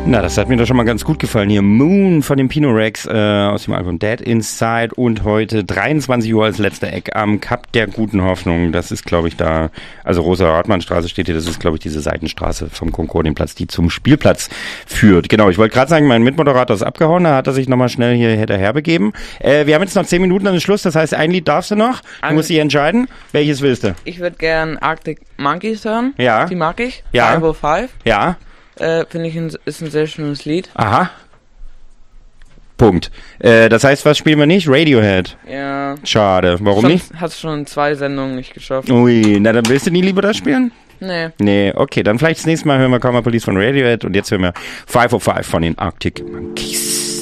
Na, das hat mir doch schon mal ganz gut gefallen hier. Moon von dem Pino Rex aus dem Album Dead Inside und heute 23 Uhr als letzter Eck am Kap der Guten Hoffnung. Das ist, glaube ich, da, also Rosa-Hartmann-Straße steht hier, das ist, glaube ich, diese Seitenstraße vom Concordienplatz, die zum Spielplatz führt. Genau, ich wollte gerade sagen, mein Mitmoderator ist abgehauen, da hat er sich nochmal schnell hier hinterher begeben. Wir haben jetzt noch 10 Minuten an den Schluss, das heißt, ein Lied darfst du noch. Du musst dich entscheiden. Welches willst du? Ich würde gern Arctic Monkeys hören. Ja. Die mag ich. Ja. 505. Ja. Finde ich, ist ein sehr schönes Lied. Aha. Punkt. Das heißt, was spielen wir nicht? Radiohead. Ja. Schade. Warum nicht? Hat's schon 2 Sendungen nicht geschafft. Ui, na dann willst du nie lieber das spielen? Nee. Nee, okay, dann vielleicht das nächste Mal hören wir Karma Police von Radiohead und jetzt hören wir 505 von den Arctic Monkeys.